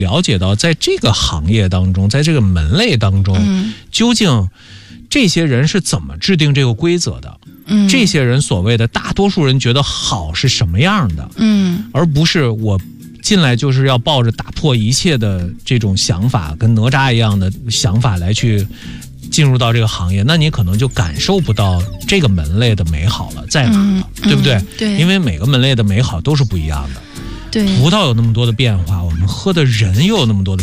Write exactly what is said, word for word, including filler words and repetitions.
了解到在这个行业当中，在这个门类当中、嗯、究竟这些人是怎么制定这个规则的，嗯，这些人所谓的大多数人觉得好是什么样的，嗯，而不是我进来就是要抱着打破一切的这种想法，跟哪吒一样的想法来去进入到这个行业，那你可能就感受不到这个门类的美好了，在哪了、嗯、对不对、嗯、 对， 因为每个门类的美好都是不一样的。 对， 葡萄有那么多的变化，我们喝的人又有那么多的